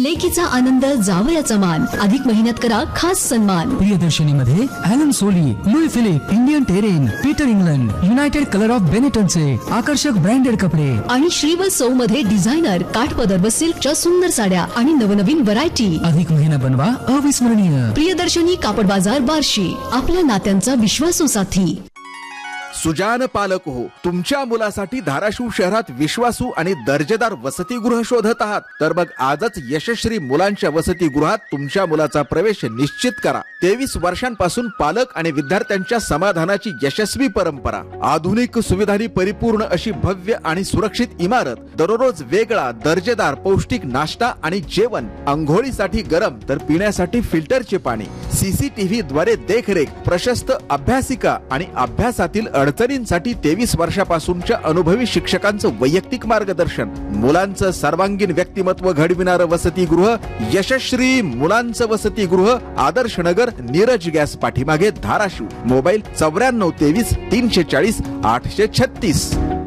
लेकीचा आनंद जावयाचा मान, अधिक महिन्यात करा खास सन्मान. प्रियदर्शनी मध्ये Allen Soli, Louis Philippe, Indian terrain, Peter England, United colour of बेनेटनचे आकर्षक ब्रँडेड कपडे आणि श्रीवल सौ मध्ये डिझायनर काठपदर व सिल्कच्या सुंदर साड्या आणि नवनवीन व्हरायटी. अधिक महिना बनवा अविस्मरणीय. प्रियदर्शनी कापड बाजार बार्शी, आपल्या नात्यांचा विश्वासू साथी. सुजान पालक हो, तुमच्या मुलासाठी धाराशिव शहरात विश्वासू आणि दर्जेदार वसतिगृह शोधत आहात तर मग आजच यशश्री मुलांच्या वसतिगृहात तुमच्या मुलाचा प्रवेश निश्चित करा. 23 वर्षांपासून पालक आणि विद्यार्थ्यांच्या समाधानाची यशस्वी परंपरा, आधुनिक सुविधांनी परिपूर्ण अशी भव्य आणि सुरक्षित इमारत, दररोज वेगळा दर्जेदार पौष्टिक नाश्ता आणि जेवण, अंघोळीसाठी गरम तर पिण्यासाठी फिल्टरचे पाणी, CCTV द्वारे देखरेख, प्रशस्त अभ्यासिका आणि अभ्यासातील अडचणींसाठी 23 वर्षापासूनच्या अनुभवी शिक्षकांचं वैयक्तिक मार्गदर्शन, मुलांचं सर्वांगीण व्यक्तिमत्व घडविणारं वसतिगृह यशश्री मुलांचं वसतिगृह, आदर्श नगर, नीरज गॅस पाठीमागे, धाराशिव. मोबाईल 94 23 340 836.